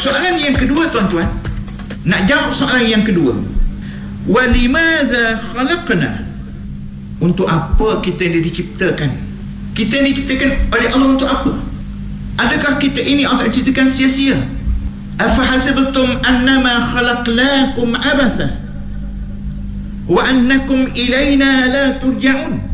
Soalan yang kedua, tuan-tuan, nak jawab soalan yang kedua, walimadza khalaqna, untuk apa kita ini diciptakan? Kita ini diciptakan oleh Allah untuk apa? Adakah kita ini Allah ciptakan sia-sia? Afahasibtum annama khalaqnakum abatha wa annakum ilaina la turja'un.